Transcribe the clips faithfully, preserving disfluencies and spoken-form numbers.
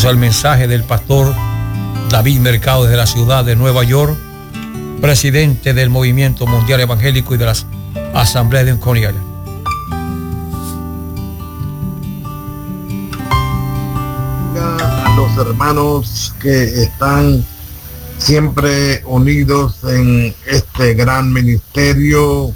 Vamos al mensaje del pastor David Mercado desde la ciudad de Nueva York, presidente del Movimiento Mundial Evangélico y de las Asambleas de Unconial. A los hermanos que están siempre unidos en este gran ministerio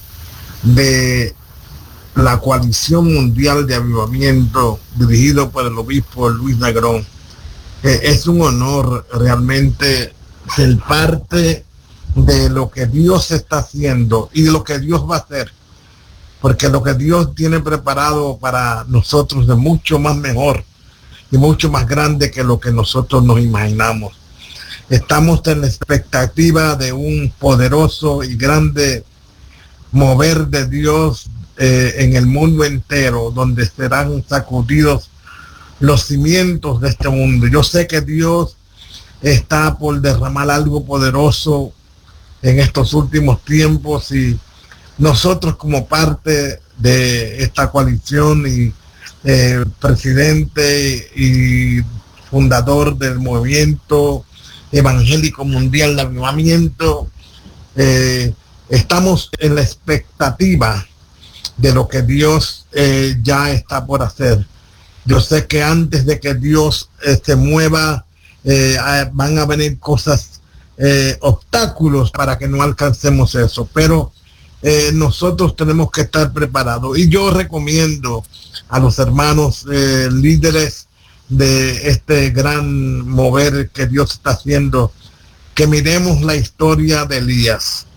de la Coalición Mundial de Avivamiento dirigido por el obispo Luis Negrón. Eh, es un honor realmente ser parte de lo que Dios está haciendo y de lo que Dios va a hacer, porque lo que Dios tiene preparado para nosotros es mucho más mejor y mucho más grande que lo que nosotros nos imaginamos. Estamos en la expectativa de un poderoso y grande mover de Dios eh, en el mundo entero, donde serán sacudidos los cimientos de este mundo. Yo sé que Dios está por derramar algo poderoso en estos últimos tiempos, y nosotros como parte de esta coalición y eh, presidente y fundador del Movimiento Evangélico Mundial de Avivamiento, eh, estamos en la expectativa de lo que Dios eh, ya está por hacer. Yo sé que antes de que Dios eh, se mueva, eh, van a venir cosas, eh, obstáculos para que no alcancemos eso, pero eh, nosotros tenemos que estar preparados. Y yo recomiendo a los hermanos eh, líderes de este gran mover que Dios está haciendo, que miremos la historia de Elías.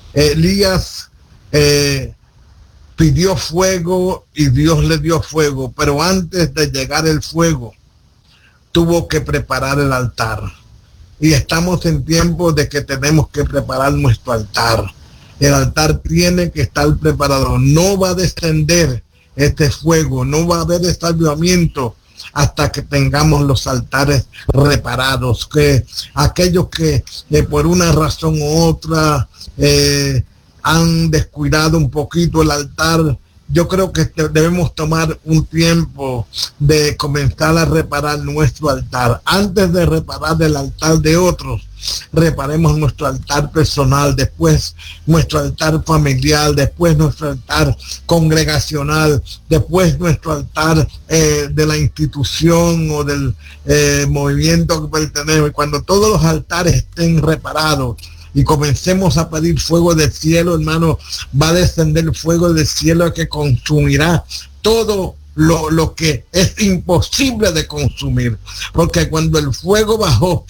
Elías eh, pidió fuego y Dios le dio fuego, pero antes de llegar el fuego tuvo que preparar el altar. Y estamos en tiempo de que tenemos que preparar nuestro altar. El altar tiene que estar preparado. No va a descender este fuego, no va a haber este avivamiento hasta que tengamos los altares reparados, que aquellos que eh, por una razón u otra eh, han descuidado un poquito el altar, yo creo que debemos tomar un tiempo de comenzar a reparar nuestro altar. Antes de reparar el altar de otros, reparemos nuestro altar personal, después nuestro altar familiar, después nuestro altar congregacional, después nuestro altar eh, de la institución o del eh, movimiento que pertenecemos. Y cuando todos los altares estén reparados y comencemos a pedir fuego del cielo, hermano, va a descender fuego del cielo que consumirá todo lo, lo que es imposible de consumir. Porque cuando el fuego bajó,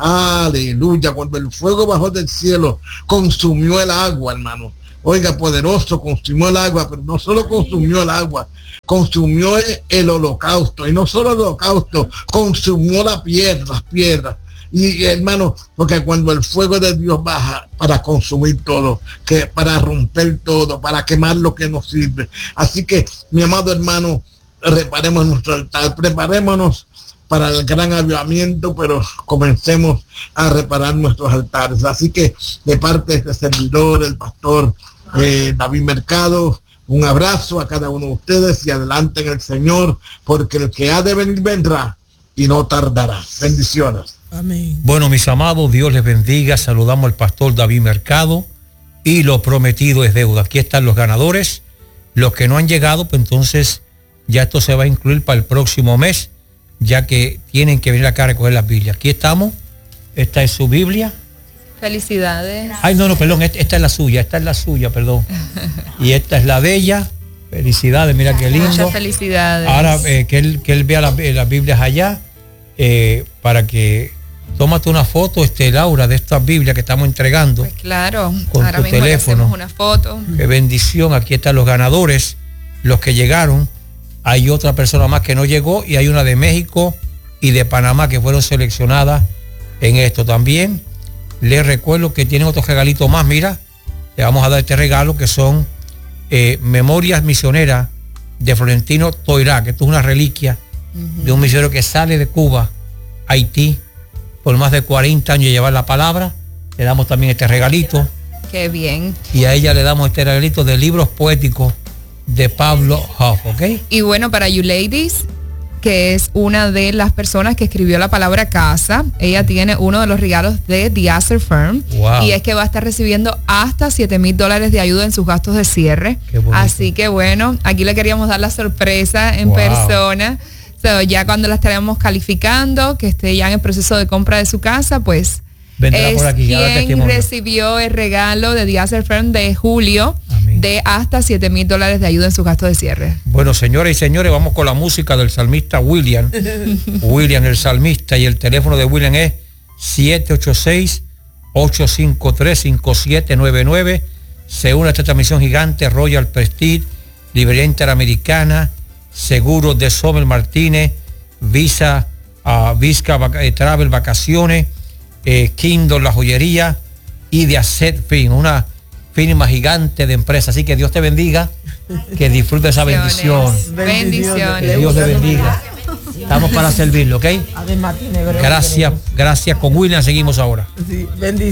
aleluya, cuando el fuego bajó del cielo, consumió el agua, hermano. Oiga, poderoso, consumió el agua, pero no solo consumió el agua, consumió el, el holocausto. Y no solo el holocausto, consumió la piedra, las piedras. Y hermano, porque cuando el fuego de Dios baja para consumir todo, que para romper todo, para quemar lo que nos sirve. Así que, mi amado hermano, reparemos nuestro altar, preparémonos para el gran avivamiento, pero comencemos a reparar nuestros altares. Así que, de parte de este servidor, el pastor eh, David Mercado, un abrazo a cada uno de ustedes y adelante en el Señor, porque el que ha de venir vendrá y no tardará. Bendiciones. Amén. Bueno, mis amados, Dios les bendiga. Saludamos al pastor David Mercado y lo prometido es deuda. Aquí están los ganadores. Los que no han llegado, pues entonces ya esto se va a incluir para el próximo mes, ya que tienen que venir acá a recoger las Biblias. Aquí estamos. Esta es su Biblia. Felicidades. Ay, no, no, perdón. Esta es la suya. Esta es la suya, perdón. Y esta es la de ella. Felicidades, mira qué lindo. Muchas felicidades. Ahora eh, que, él, que él vea las, las Biblias allá, eh, para que tómate una foto, este, Laura, de estas Biblias que estamos entregando. Pues claro, con ahora tu mismo teléfono. hacemos una foto. Qué bendición. Aquí están los ganadores, los que llegaron. Hay otra persona más que no llegó y hay una de México y de Panamá que fueron seleccionadas en esto también. Les recuerdo que tienen otros regalitos más. Mira, le vamos a dar este regalo que son eh, Memorias Misioneras de Florentino Toirá, que esto es una reliquia uh-huh. de un misionero que sale de Cuba, Haití, por más de cuarenta años de llevar la palabra. Le damos también este regalito. Qué bien. Y a ella le damos este regalito de libros poéticos de Pablo Huff, ¿ok? Y bueno, para you ladies, que es una de las personas que escribió la palabra casa. Ella tiene uno de los regalos de The Astor Firm. Wow. Y es que va a estar recibiendo hasta siete mil dólares de ayuda en sus gastos de cierre. Qué bonito. Así que bueno, aquí le queríamos dar la sorpresa en Wow. persona. So, ya cuando la estaremos calificando, que esté ya en el proceso de compra de su casa, pues Vendrá es por aquí, ya da quien testimonio. recibió el regalo de The Astor Firm de julio. Amén. De hasta siete mil dólares de ayuda en sus gastos de cierre. Bueno, señoras y señores, vamos con la música del salmista William. William, el salmista, y el teléfono de William es siete ocho seis, ocho cinco tres, cinco siete nueve nueve. Se une a esta transmisión gigante Royal Prestige, Librería Interamericana, Seguros de Sommer Martínez, Visa, uh, Visa Vac- eh, Travel Vacaciones, eh, Kindle La Joyería y de Asset Fin, una firma gigante de empresas. Así que Dios te bendiga, que disfrute esa bendición. Bendiciones. Que Dios te bendiga. Estamos para servirlo, ¿ok? Además tiene breve. Gracias, gracias. Con William seguimos ahora. Sí, bendiciones.